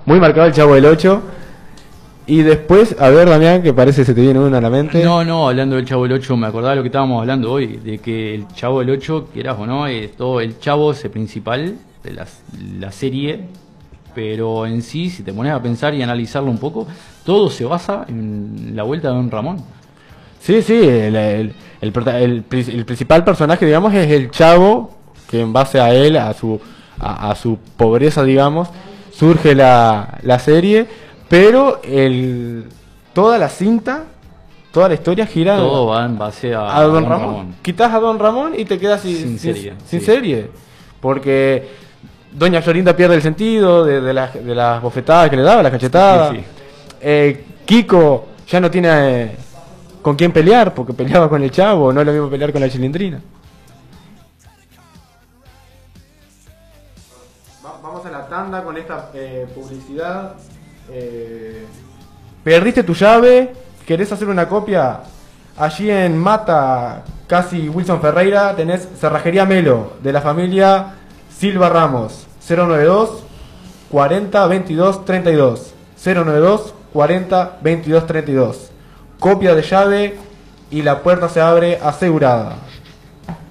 muy marcado el Chavo del 8. Y después, a ver, Damián, que parece que se te viene una a la mente. No, hablando del Chavo del 8, me acordaba de lo que estábamos hablando hoy, de que el Chavo del 8, quieras o no, todo el Chavo es el principal de la serie, pero en sí, si te pones a pensar y analizarlo un poco, todo se basa en la vuelta de Don Ramón. Sí, sí, el principal personaje, digamos, es el Chavo, que en base a él, a su pobreza, digamos, surge la serie, pero toda la cinta, toda la historia gira Todo va en base a Don Ramón. Quitas a Don Ramón y te quedas sin serie. Sin serie, porque Doña Florinda pierde el sentido de las bofetadas que le daba, las cachetadas. Sí, sí. Kiko ya no tiene con quién pelear, porque peleaba con el Chavo, no es lo mismo pelear con la Chilindrina. Vamos a la tanda con esta publicidad. Perdiste tu llave, ¿querés hacer una copia? Allí en Mata, casi Wilson Ferreira, tenés Cerrajería Melo, de la familia Silva Ramos. 092 40 22 32. 092 40 22 32. Copia de llave y la puerta se abre asegurada.